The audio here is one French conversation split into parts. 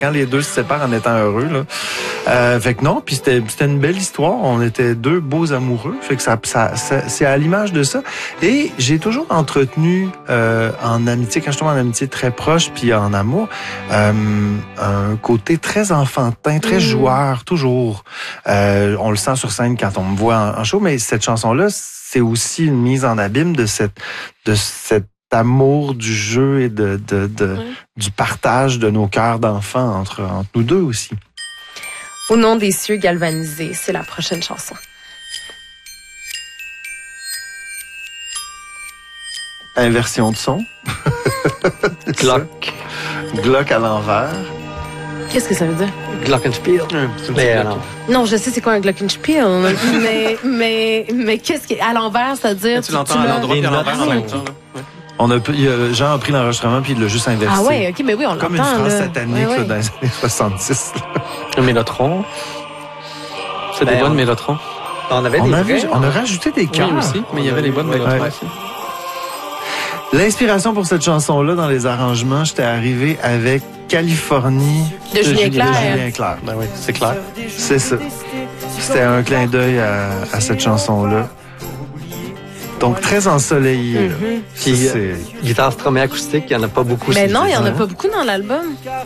quand les deux se séparent en étant heureux, là. Fait que non, puis c'était une belle histoire. On était deux beaux amoureux. Fait que ça c'est à l'image de ça. Et j'ai toujours entretenu en amitié, quand je tombe en amitié très proche, puis en amour, un côté très enfantin, très joueur, toujours. On le sent sur scène quand on me voit en show, mais cette chanson-là, c'est aussi une mise en abîme de cet amour du jeu et du partage de nos cœurs d'enfants entre nous deux aussi. Au nom des cieux galvanisés, c'est la prochaine chanson. Inversion de son. Glock. Glock à l'envers. Qu'est-ce que ça veut dire? Glockenspiel. Non, je sais c'est quoi un glockenspiel, mais qu'est-ce que à l'envers, c'est-à-dire tu l'entends à l'endroit et à l'envers en même temps. Jean a pris l'enregistrement puis il l'a juste inversé. Ah ouais, ok, mais oui, on l'entend. Comme une phrase satanique ouais. Là, dans les années 70. Le mélotron. C'est des bonnes mélotrons. On a rajouté des cœurs. Oui, aussi, mais il y avait les bonnes mélotrons aussi. L'inspiration pour cette chanson-là, dans les arrangements, j'étais arrivé avec Californie de Julien Clerc. Ben oui, c'est clair. C'est ça. C'était un clin d'œil à cette chanson-là. Donc, très ensoleillé. Puis, guitare strummée acoustique, il n'y en a pas beaucoup. Mais non, il n'y en a pas beaucoup dans l'album.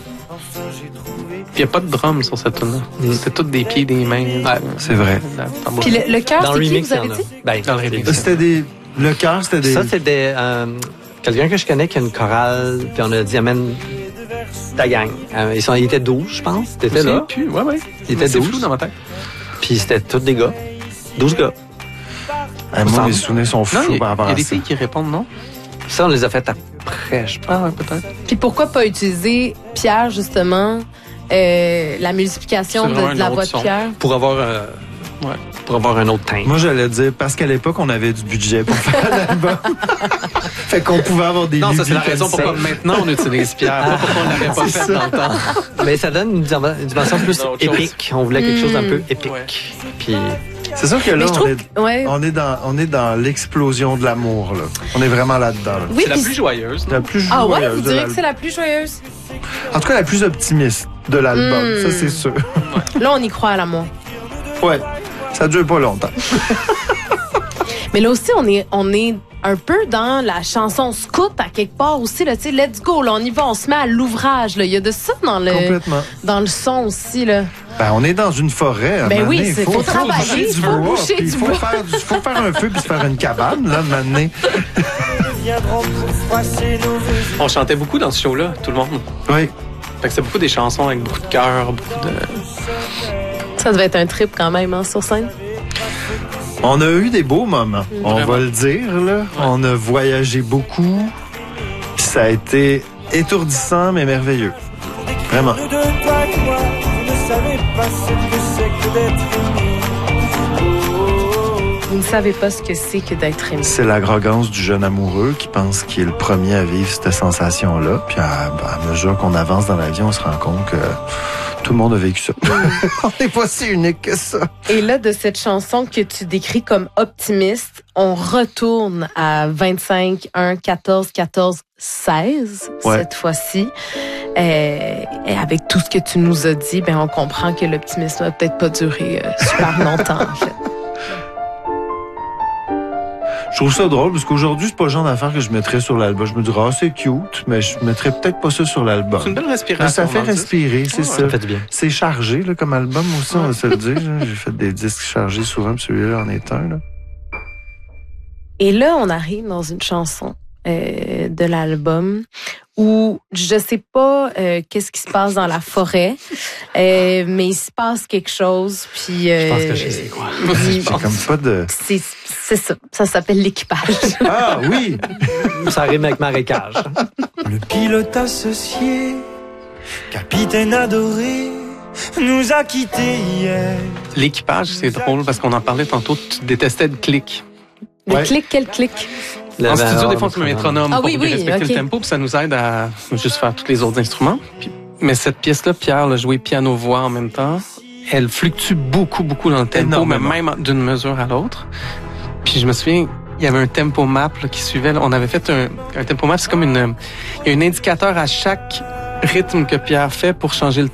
Puis, il n'y a pas de drum sur cette tune-là. C'était tout des pieds, des mains. Ouais, c'est vrai. Puis, le chœur, c'est qui, vous avez dit? Ben, dans le remix. Le chœur, c'était des... Ça, c'était quelqu'un que je connais qui a une chorale, puis on a dit, amène ta gang. Ils étaient 12, je pense. T'étais là? Ouais. Ils étaient 12. C'est flou dans ma tête. Puis c'était tous des gars. 12 gars. Moi, mes souvenirs sont fous par rapport à ça. Il y a des filles qui répondent non. Ça, on les a faites après, je pense. Ah ouais, peut-être. Puis pourquoi pas utiliser Pierre, justement, la multiplication de la voix de Pierre? Pour avoir un autre teint. Moi, j'allais dire, parce qu'à l'époque, on avait du budget pour faire l'album. Fait qu'on pouvait avoir des... Non, ça, c'est la raison pourquoi maintenant on utilise Pierre, pas pourquoi on l'avait pas fait dans le temps. Mais ça donne une dimension plus épique. On voulait quelque chose d'un peu épique. Ouais. Puis... C'est sûr que là, on est dans l'explosion de l'amour. Là. On est vraiment là-dedans. Là. Oui, c'est la plus joyeuse. La plus joyeuse. Ah ouais, vous direz que c'est la plus joyeuse? En tout cas, la plus optimiste de l'album. Ça, c'est sûr. Là, on y croit à l'amour. Ouais. Ça dure pas longtemps. Mais là aussi, on est un peu dans la chanson scout à quelque part aussi. Là, let's go, là, on y va, on se met à l'ouvrage. Là. Il y a de ça dans le son aussi. Là. Ben, on est dans une forêt. Ben oui, il faut travailler, il faut boucher du bois. Il faut faire un feu puis se faire une cabane, là, maintenant. On chantait beaucoup dans ce show-là, tout le monde. Oui. Fait que c'est beaucoup des chansons avec beaucoup de cœur, beaucoup de... Ça devait être un trip quand même, hein, sur scène. On a eu des beaux moments, on va le dire. Là. Ouais. On a voyagé beaucoup. Puis ça a été étourdissant, mais merveilleux. Vraiment. Vous ne savez pas ce que c'est que d'être aimé. C'est l'arrogance du jeune amoureux qui pense qu'il est le premier à vivre cette sensation-là. Puis à mesure qu'on avance dans la vie, on se rend compte que tout le monde a vécu ça. On n'est pas si unique que ça. Et là, de cette chanson que tu décris comme optimiste, on retourne à 25, 1, 14, 14, 16 cette fois-ci. Et avec tout ce que tu nous as dit, ben on comprend que l'optimisme va peut-être pas durer super longtemps, en fait. Je trouve ça drôle parce qu'aujourd'hui, c'est pas le genre d'affaire que je mettrais sur l'album. Je me dirais, c'est cute, mais je mettrais peut-être pas ça sur l'album. C'est une belle respiration. Mais ça fait respirer, c'est ça. Ça fait du bien. C'est chargé, là, comme album aussi, on va se le dire. J'ai fait des disques chargés souvent, puis celui-là en est un, là. Et là, on arrive dans une chanson de l'album où je sais pas qu'est-ce qui se passe dans la forêt, mais il se passe quelque chose. Puis je pense que je sais quoi. C'est comme pas de... C'est ça. Ça s'appelle l'équipage. Ah oui! Ça rime avec marécage. Le pilote associé, capitaine adoré, nous a quittés hier. L'équipage, c'est drôle parce qu'on en parlait tantôt. Tu détestais le clic. Le clic, quel clic? En studio, des fois, on met le métronome pour respecter le tempo, puis ça nous aide à juste faire tous les autres instruments. Mais cette pièce-là, Pierre l'a joué piano-voix en même temps. Elle fluctue beaucoup, beaucoup dans le tempo, mais même d'une mesure à l'autre. Puis je me souviens, il y avait un tempo map là, qui suivait. Là. On avait fait un tempo map, c'est comme il y a un indicateur à chaque rythme que Pierre fait pour changer le